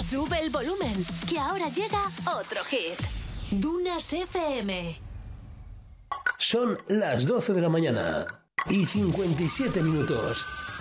Sube el volumen, que ahora llega otro hit. Dunas FM. Son las 12 de la mañana y 57 minutos.